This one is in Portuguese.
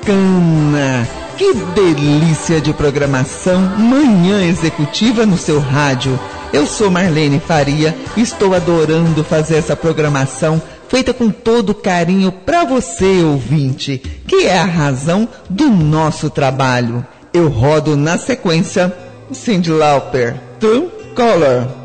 bacana! Que delícia de programação, Manhã Executiva no seu rádio. Eu sou Marlene Faria e estou adorando fazer essa programação feita com todo carinho para você, ouvinte, que é a razão do nosso trabalho. Eu rodo na sequência Cyndi Lauper, True Color.